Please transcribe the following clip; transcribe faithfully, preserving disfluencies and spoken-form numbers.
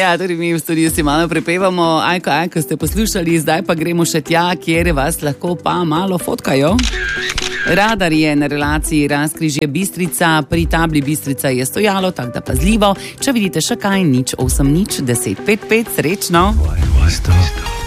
Ja, tudi mi v studiu si malo prepevamo. Ajko, ajko ste poslušali, zdaj pa gremo še tja, kjer vas lahko pa malo fotkajo. Radar je na relaciji Razkrižje Bistrica, pri tabli Bistrica je stojalo, tako da pazljivo. Če vidite še kaj, nič osem nič deset pet pet, srečno.